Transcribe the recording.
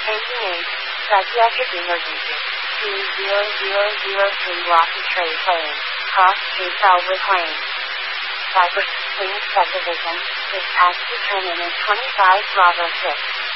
Engine 8, psychiatric emergency. 2003 Rocky Trade playing. Cross Street Bellwood Lane. Cyber Queens Subdivision. Dispatch to terminus 25 Bravo 6.